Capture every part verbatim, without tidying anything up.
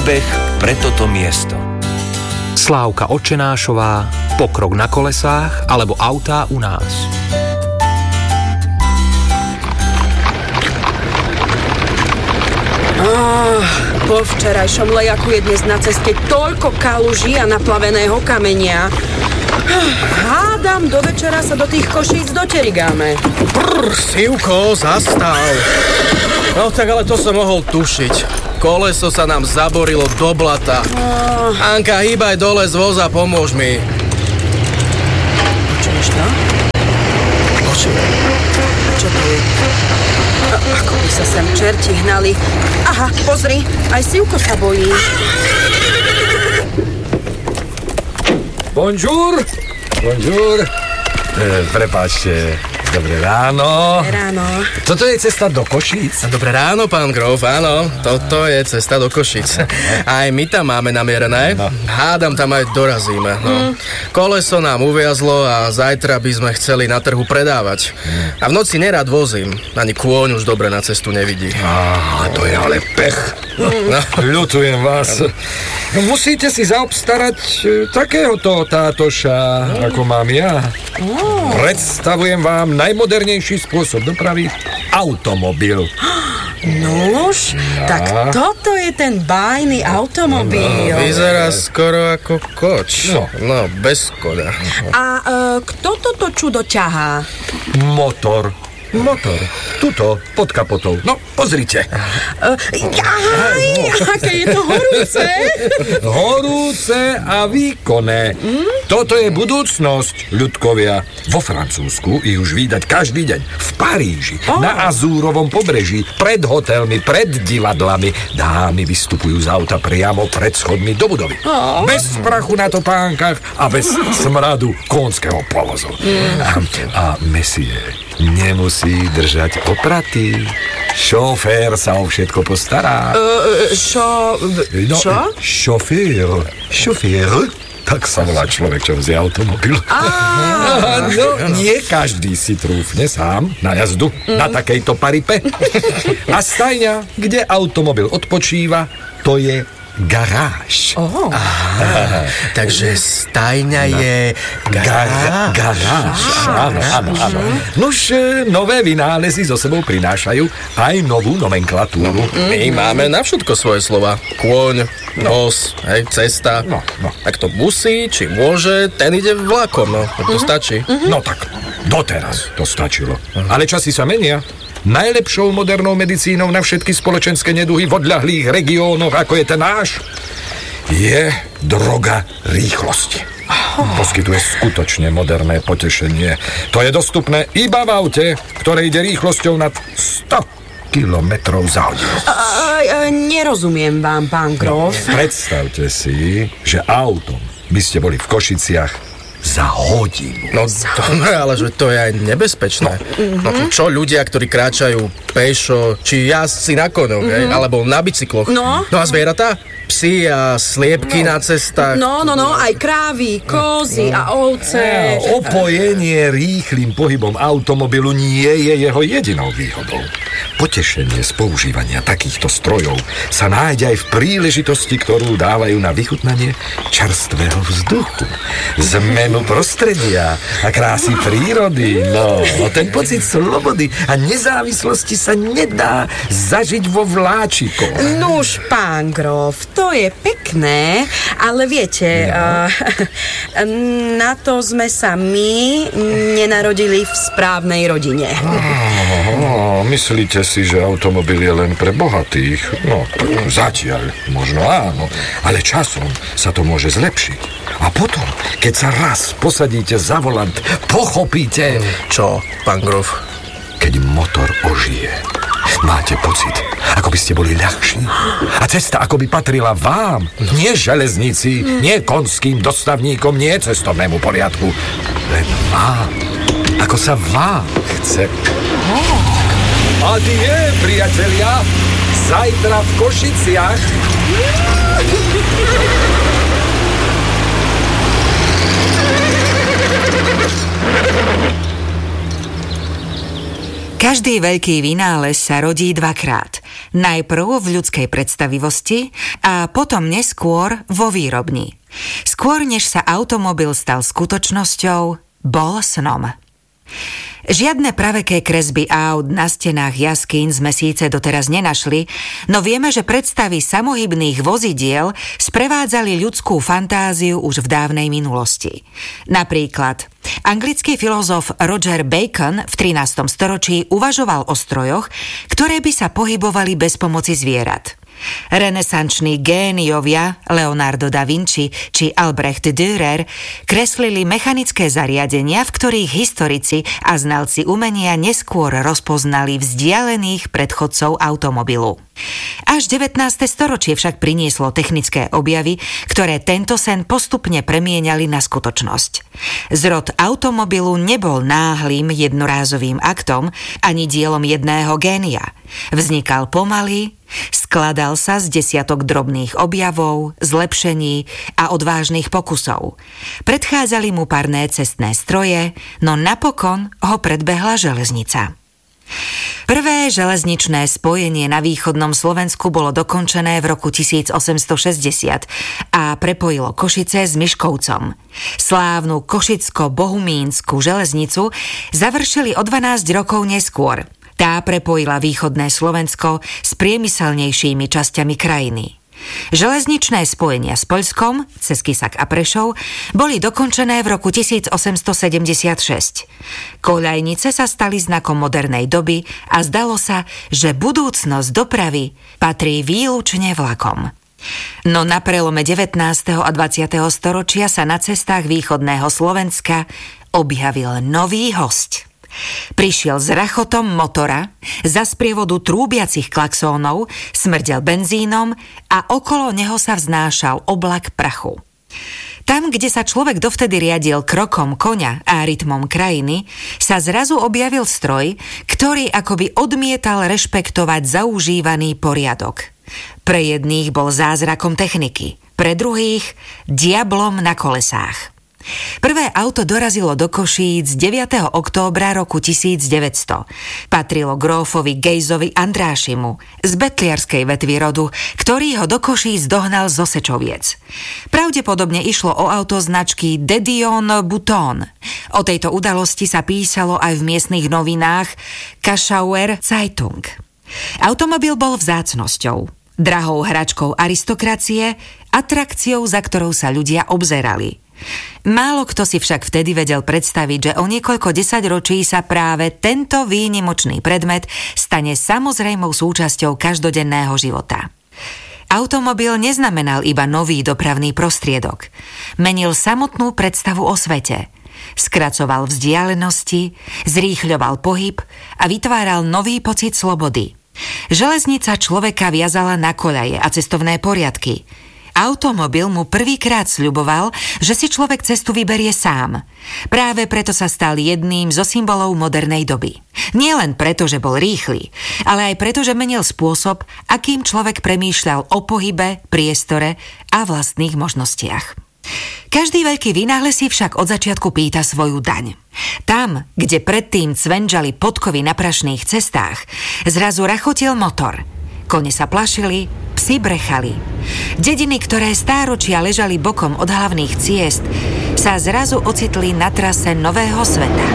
príbeh pre toto miesto. Slávka Očenášová, pokrok na kolesách alebo autá u nás. Oh, po včerajšom lejaku je dnes na ceste toľko kaluží a naplaveného kamenia. Hádam, do večera sa do tých Košíc doterigáme. Brr, Sivko, zastav. No tak ale to som mohol tušiť. Koleso sa nám zaborilo do blata. Oh. Anka, hýbaj dole z voza, pomôž mi. Počuješ to? Počujem. Čo to je? A, ako by sa sem čerti hnali. Aha, pozri, aj Sivko sa bojí. Bonjour. Bonjour. E, prepáčte. Dobré ráno. Dobré ráno. Toto je cesta do Košíc? Dobré ráno, pán Grof, áno. Toto je cesta do Košíc. Aj my tam máme namierené. No. Hádam, tam aj dorazíme. No. Mm. Koleso nám uviazlo a zajtra by sme chceli na trhu predávať. Mm. A v noci nerád vozím. Ani kôň už dobre na cestu nevidí. Á, to je ale pech. Mm. No. Ľutujem vás. No, musíte si zaobstarať e, takéhoto tátoša, mm. ako mám ja. Mm. Predstavujem vám najmodernejší spôsob dopravy – automobil. Nuž, no. Tak toto je ten bájny automobil. No, vyzerá skoro ako koč. No, no bez koda. A e, kto toto čudo ťahá? Motor. Motor. Tuto, pod kapotou. No, pozrite. Uh, jaj, aké je to horúce. Horúce a výkonné. Mm? Toto je budúcnosť, ľudkovia. Vo Francúzsku ich už vídať každý deň. V Paríži, oh. na Azúrovom pobreží, pred hotelmi, pred divadlami. Dámy vystupujú z auta priamo pred schodmi do budovy. Oh. Bez prachu na topánkach a bez smradu konského povozu. Mm. A, a mesie nemusí držať opraty. Šofér sa o všetko postará. Uh, šo... No, čo? Šofér. Šofér? Tak sa volá človek, čo vzie automobil. Ah. No, nie každý si trúfne sám na jazdu mm. na takejto paripe. A stajňa, kde automobil odpočíva, to je garáž. Oh. Aha, takže stajňa no. je garáž. Garáž, áno, áno, áno. Nož, nové vynálezy so sebou prinášajú aj novú nomenklatúru. Mm. My máme na všetko svoje slova. Kôň, nos, no. hej, cesta. No, no. Tak to musí, či môže, ten ide vlakom, no. Tak to mm-hmm. stačí. Mm-hmm. No tak, doteraz to stačilo. Mm. Ale časy sa menia. Najlepšou modernou medicínou na všetky spoločenské neduhy v odľahlých regiónoch, ako je ten náš, je droga rýchlosti. Oh. Poskytuje skutočne moderné potešenie. To je dostupné iba v aute, ktoré ide rýchlosťou nad sto kilometrov za hodinu. A, a, nerozumiem vám, pán Grof. No, predstavte si, že autom by ste boli v Košiciach za hodinu. No dobre, ale že to je aj nebezpečné. No, no čo ľudia, ktorí kráčajú pešo, či jazdci na koňoch, mm-hmm. alebo na bicykloch. No, no a zvieratá? Psi a sliepky no. na cestách. No, no, no, aj krávy, kozy no. a ovce. No, opojenie rýchlym pohybom automobilu nie je jeho jedinou výhodou. Potešenie z používania takýchto strojov sa nájde aj v príležitosti, ktorú dávajú na vychutnanie čerstvého vzduchu, zmenu prostredia a krásy prírody. No, ten pocit slobody a nezávislosti sa nedá zažiť vo vláčikoch. Nuž, pán Grof, to je pekné, ale viete, no. uh, na to sme sa my nenarodili v správnej rodine. Oh, myslíte si, že automobil je len pre bohatých? No, zatiaľ možno áno, ale časom sa to môže zlepšiť. A potom, keď sa raz posadíte za volant, pochopíte... Čo, pán Grof? Keď motor ožije, máte pocit, ako by ste boli ľahší. A cesta ako by patrila vám. Nie železnici, nie konským dostavníkom, nie cestovnému poriadku. Len vám. Ako sa vám chce. A tie, priatelia, zajtra v Košiciach. Každý veľký vynález sa rodí dvakrát. Najprv v ľudskej predstavivosti a potom neskôr vo výrobni. Skôr než sa automobil stal skutočnosťou, bol snom. Žiadne praveké kresby aut na stenách jaskýň sme síce doteraz nenašli, no vieme, že predstavy samohybných vozidiel sprevádzali ľudskú fantáziu už v dávnej minulosti. Napríklad anglický filozof Roger Bacon v trinástom storočí uvažoval o strojoch, ktoré by sa pohybovali bez pomoci zvierat. Renesanční géniovia Leonardo da Vinci či Albrecht Dürer kreslili mechanické zariadenia, v ktorých historici a znalci umenia neskôr rozpoznali vzdialených predchodcov automobilu. Až devätnáste storočie však prinieslo technické objavy, ktoré tento sen postupne premieniali na skutočnosť. Zrod automobilu nebol náhlym jednorázovým aktom ani dielom jedného génia. Vznikal pomaly, skladal sa z desiatok drobných objavov, zlepšení a odvážnych pokusov. Predchádzali mu parné cestné stroje, no napokon ho predbehla železnica. Prvé železničné spojenie na východnom Slovensku bolo dokončené v roku tisíc osemsto šesťdesiat a prepojilo Košice s Miškovcom. Slávnu Košicko-Bohumínsku železnicu završili o dvanásť rokov neskôr. Tá prepojila východné Slovensko s priemyselnejšími časťami krajiny. Železničné spojenia s Poľskom, cez Kisak a Prešov, boli dokončené v roku tisíc osemsto sedemdesiatšesť. Koľajnice sa stali znakom modernej doby a zdalo sa, že budúcnosť dopravy patrí výlučne vlakom. No na prelome devätnásteho a dvadsiateho storočia sa na cestách východného Slovenska objavil nový hosť. Prišiel s rachotom motora, za sprievodu trúbiacich klaxónov, smrdel benzínom a okolo neho sa vznášal oblak prachu. Tam, kde sa človek dovtedy riadil krokom koňa a rytmom krajiny, sa zrazu objavil stroj, ktorý akoby odmietal rešpektovať zaužívaný poriadok. Pre jedných bol zázrakom techniky, pre druhých diablom na kolesách. Prvé auto dorazilo do Košíc deviateho októbra roku tisícdeväťsto. Patrilo grófovi Gejzovi Andrášimu z betliarskej vetvy rodu, ktorý ho do Košíc dohnal z Osečoviec. Pravdepodobne išlo o auto značky De Dion Bouton. O tejto udalosti sa písalo aj v miestnych novinách Kaschauer Zeitung. Automobil bol vzácnosťou, drahou hračkou aristokracie, atrakciou, za ktorou sa ľudia obzerali. Málo kto si však vtedy vedel predstaviť, že o niekoľko desaťročí sa práve tento výnimočný predmet stane samozrejmou súčasťou každodenného života. Automobil neznamenal iba nový dopravný prostriedok. Menil samotnú predstavu o svete. Skracoval vzdialenosti, zrýchľoval pohyb a vytváral nový pocit slobody. Železnica človeka viazala na koľaje a cestovné poriadky. Automobil mu prvýkrát sľuboval, že si človek cestu vyberie sám. Práve preto sa stal jedným zo symbolov modernej doby. Nie len preto, že bol rýchly, ale aj preto, že menil spôsob, akým človek premýšľal o pohybe, priestore a vlastných možnostiach. Každý veľký vynález si však od začiatku pýta svoju daň. Tam, kde predtým cvenžali podkovy na prašných cestách, zrazu rachotil motor. Kone sa plašili, psi brechali. Dediny, ktoré stáročia ležali bokom od hlavných ciest, sa zrazu ocitli na trase nového sveta.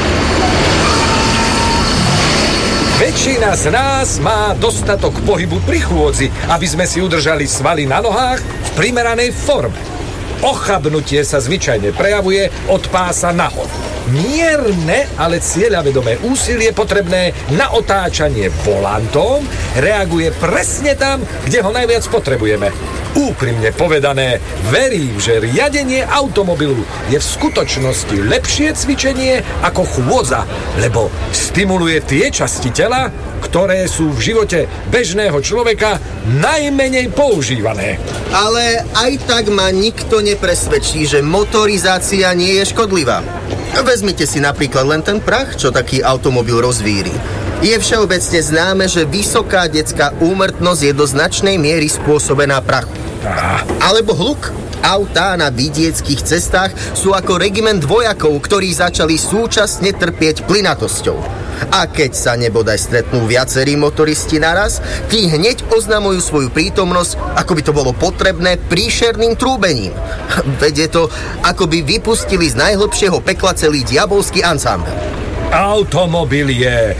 Väčšina z nás má dostatok pohybu pri chôdzi, aby sme si udržali svaly na nohách v primeranej forme. Ochabnutie sa zvyčajne prejavuje od pása nahor. Mierne, ale cieľavedomé úsilie potrebné na otáčanie volantom reaguje presne tam, kde ho najviac potrebujeme. Úprimne povedané, verím, že riadenie automobilu je v skutočnosti lepšie cvičenie ako chôdza, lebo stimuluje tie časti tela, ktoré sú v živote bežného človeka najmenej používané. Ale aj tak ma nikto nepresvedčí, že motorizácia nie je škodlivá. Vezmite si napríklad len ten prach, čo taký automobil rozvíri. Je všeobecne známe, že vysoká detská úmrtnosť je do značnej miery spôsobená prachu. Alebo hluk. Autá na vidieckých cestách sú ako regiment vojakov, ktorí začali súčasne trpieť plynatosťou. A keď sa nebodaj stretnú viacerí motoristi naraz, tí hneď oznamujú svoju prítomnosť, ako by to bolo potrebné, príšerným trúbením. Veď je to, ako by vypustili z najhlbšieho pekla celý diabolský ansámbel. Automobil je e,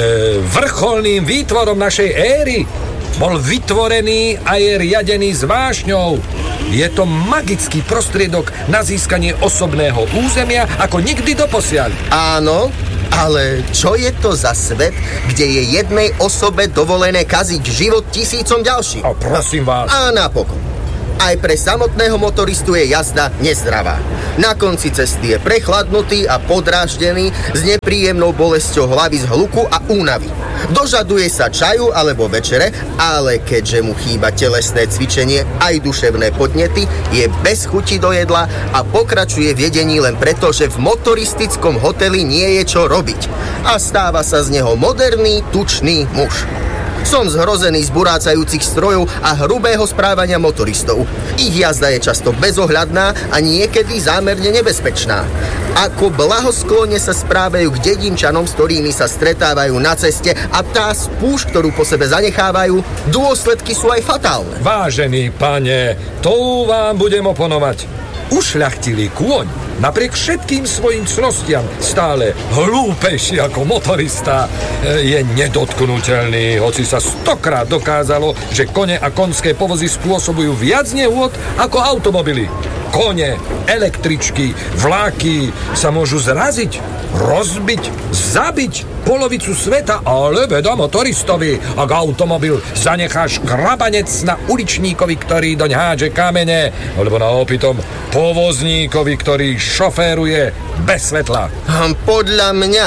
vrcholným výtvorom našej éry. Bol vytvorený a je riadený s vášňou. Je to magický prostriedok na získanie osobného územia ako nikdy doposiaľ. Áno, ale čo je to za svet, kde je jednej osobe dovolené kaziť život tisícom ďalších? A prosím vás. A napokon. Aj pre samotného motoristu je jazda nezdravá. Na konci cesty je prechladnutý a podráždený s nepríjemnou bolesťou hlavy z hluku a únavy. Dožaduje sa čaju alebo večere, ale keďže mu chýba telesné cvičenie aj duševné podnety, je bez chuti do jedla a pokračuje v jedení len preto, že v motoristickom hoteli nie je čo robiť. A stáva sa z neho moderný, tučný muž. Som zhrozený z burácajúcich strojov a hrubého správania motoristov. Ich jazda je často bezohľadná a niekedy zámerne nebezpečná. Ako blahosklonne sa správajú k dedinčanom, s ktorými sa stretávajú na ceste, a tá spúšť, ktorú po sebe zanechávajú, dôsledky sú aj fatálne. Vážený pane, to vám budem oponovať. Ušľachtilý kôň napriek všetkým svojim cnostiam stále hlúpejší ako motorista je nedotknutelný, hoci sa stokrát dokázalo, že kone a konské povozy spôsobujú viac nehôd ako automobily. Kone, električky, vláky sa môžu zraziť, rozbiť, zabiť polovicu sveta, ale veda motoristovi, ak automobil zanechá škrabanec na uličníkovi, ktorý doň hádže kamene, alebo na opitom povozníkovi, ktorý šoféruje bez svetla. Podľa mňa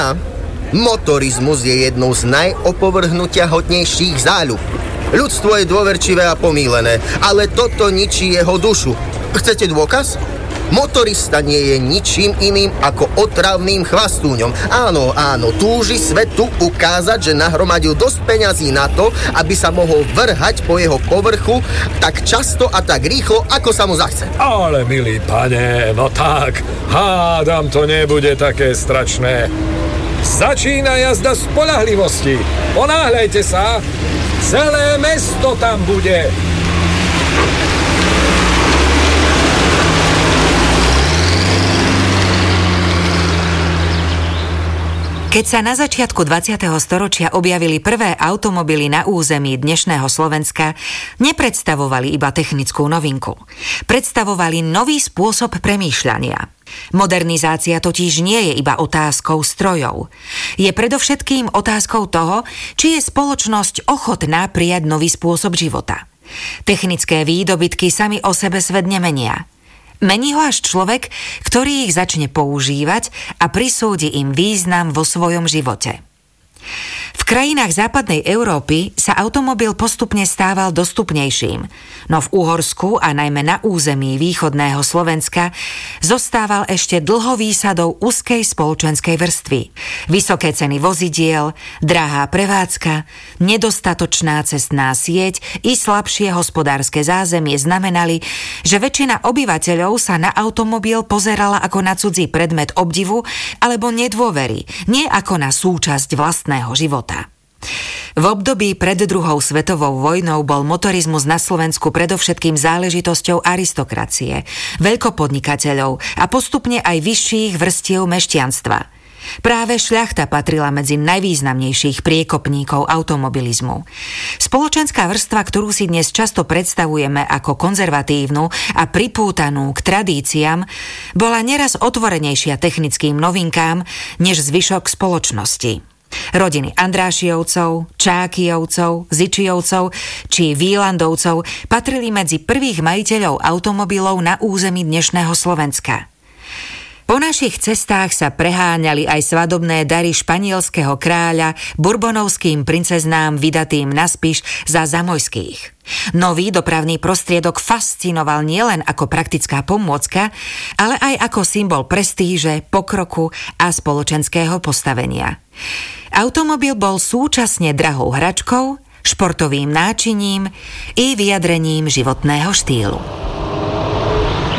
motorizmus je jednou z najopovrhnutiahodnejších záľub. Ľudstvo je dôverčivé a pomýlené, ale toto ničí jeho dušu. Chcete dôkaz? Motorista nie je ničím iným ako otravným chvastúňom. Áno, áno, túži svetu ukázať, že nahromadil dosť peňazí na to, aby sa mohol vrhať po jeho povrchu tak často a tak rýchlo, ako sa mu zachce. Ale, milý pane, no tak, hádam, to nebude také strašné. Začína jazda spoľahlivosti. Ponáhľajte sa, celé mesto tam bude. Keď sa na začiatku dvadsiateho storočia objavili prvé automobily na území dnešného Slovenska, nepredstavovali iba technickú novinku. Predstavovali nový spôsob premýšľania. Modernizácia totiž nie je iba otázkou strojov. Je predovšetkým otázkou toho, či je spoločnosť ochotná prijať nový spôsob života. Technické výdobytky sami o sebe svet nemenia. Mení ho až človek, ktorý ich začne používať a prisúdi im význam vo svojom živote. V krajinách západnej Európy sa automobil postupne stával dostupnejším, no v Uhorsku a najmä na území východného Slovenska zostával ešte dlho výsadou úzkej spoločenskej vrstvy. Vysoké ceny vozidiel, drahá prevádzka, nedostatočná cestná sieť i slabšie hospodárske zázemie znamenali, že väčšina obyvateľov sa na automobil pozerala ako na cudzí predmet obdivu alebo nedôvery, nie ako na súčasť vlastného života. V období pred druhou svetovou vojnou bol motorizmus na Slovensku predovšetkým záležitosťou aristokracie, veľkopodnikateľov a postupne aj vyšších vrstiev mešťanstva. Práve šľachta patrila medzi najvýznamnejších priekopníkov automobilizmu. Spoločenská vrstva, ktorú si dnes často predstavujeme ako konzervatívnu a pripútanú k tradíciám, bola neraz otvorenejšia technickým novinkám než zvyšok spoločnosti. Rodiny Andrášiovcov, Čákyovcov, Zičiovcov či Výlandovcov patrili medzi prvých majiteľov automobilov na území dnešného Slovenska. Po našich cestách sa preháňali aj svadobné dary španielského kráľa bourbonovským princeznám vydatým na Spiš za zamojských. Nový dopravný prostriedok fascinoval nielen ako praktická pomôcka, ale aj ako symbol prestíže, pokroku a spoločenského postavenia. Automobil bol súčasne drahou hračkou, športovým náčiním i vyjadrením životného štýlu.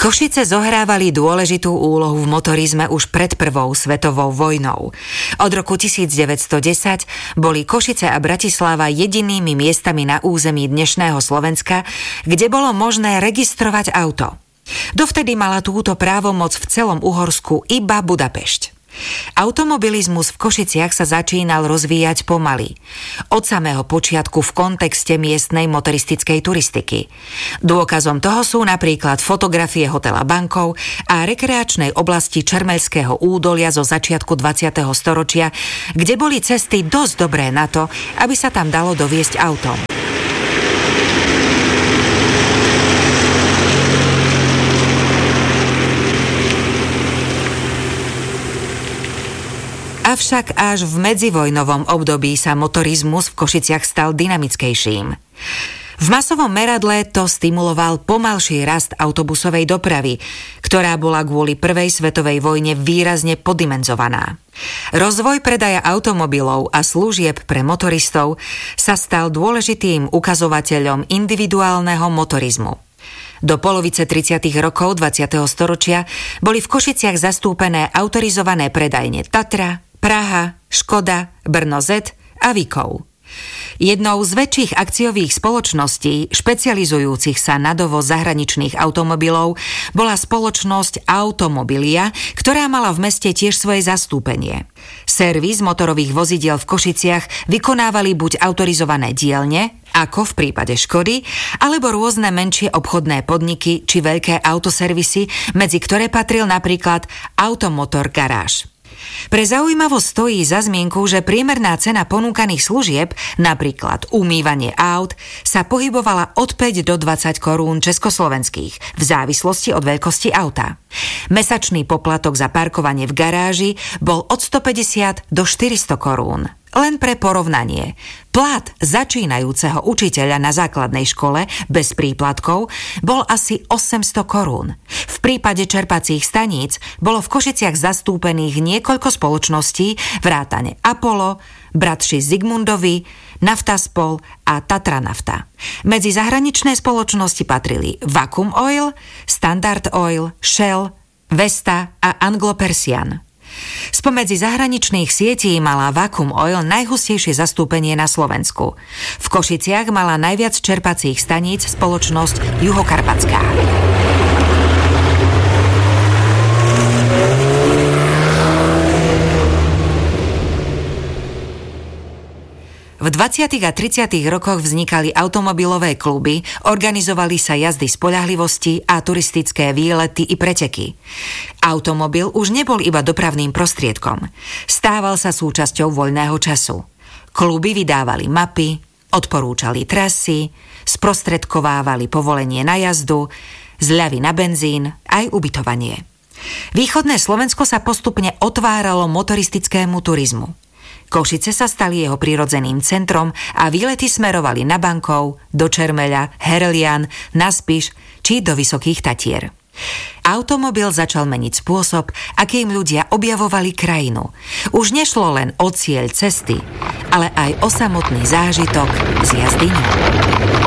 Košice zohrávali dôležitú úlohu v motorizme už pred prvou svetovou vojnou. Od roku devätnásťstodesať boli Košice a Bratislava jedinými miestami na území dnešného Slovenska, kde bolo možné registrovať auto. Dovtedy mala túto právomoc v celom Uhorsku iba Budapešť. Automobilizmus v Košiciach sa začínal rozvíjať pomaly. Od samého počiatku v kontexte miestnej motoristickej turistiky. Dôkazom toho sú napríklad fotografie hotela Bankov a rekreačnej oblasti Čermeľského údolia zo začiatku dvadsiateho storočia, kde boli cesty dosť dobré na to, aby sa tam dalo doviesť autom. Avšak až v medzivojnovom období sa motorizmus v Košiciach stal dynamickejším. V masovom meradle to stimuloval pomalší rast autobusovej dopravy, ktorá bola kvôli prvej svetovej vojne výrazne podimenzovaná. Rozvoj predaja automobilov a služieb pre motoristov sa stal dôležitým ukazovateľom individuálneho motorizmu. Do polovice tridsiatych rokov dvadsiateho storočia boli v Košiciach zastúpené autorizované predajne Tatra, Praha, Škoda, Brno Z a Vikov. Jednou z väčších akciových spoločností, špecializujúcich sa na dovoz zahraničných automobilov, bola spoločnosť Automobilia, ktorá mala v meste tiež svoje zastúpenie. Servis motorových vozidiel v Košiciach vykonávali buď autorizované dielne, ako v prípade Škody, alebo rôzne menšie obchodné podniky či veľké autoservisy, medzi ktoré patril napríklad Automotor Garáž. Pre zaujímavosť stojí za zmienku, že priemerná cena ponúkaných služieb, napríklad umývanie aut, sa pohybovala od päť do dvadsať korún československých, v závislosti od veľkosti auta. Mesačný poplatok za parkovanie v garáži bol od stopäťdesiat do štyristo korún. Len pre porovnanie, plat začínajúceho učiteľa na základnej škole bez príplatkov bol asi osemsto korún. V prípade čerpacích staníc bolo v Košiciach zastúpených niekoľko spoločností vrátane Apollo, bratši Zigmundovi, Naftaspol a Tatra Nafta. Medzi zahraničné spoločnosti patrili Vacuum Oil, Standard Oil, Shell, Vesta a Anglo-Persian. Spomedzi zahraničných sietí mala Vacuum Oil najhustejšie zastúpenie na Slovensku. V Košiciach mala najviac čerpacích staníc spoločnosť Juhokarpatská. V dvadsiatych a tridsiatych rokoch vznikali automobilové kluby, organizovali sa jazdy spoľahlivosti a turistické výlety i preteky. Automobil už nebol iba dopravným prostriedkom. Stával sa súčasťou voľného času. Kluby vydávali mapy, odporúčali trasy, sprostredkovávali povolenie na jazdu, zľavy na benzín, aj ubytovanie. Východné Slovensko sa postupne otváralo motoristickému turizmu. Košice sa stali jeho prirodzeným centrom a výlety smerovali na Bankov, do Čermeľa, Herlian, na Spiš či do Vysokých Tatier. Automobil začal meniť spôsob, akým ľudia objavovali krajinu. Už nešlo len o cieľ cesty, ale aj o samotný zážitok z jazdy ňou.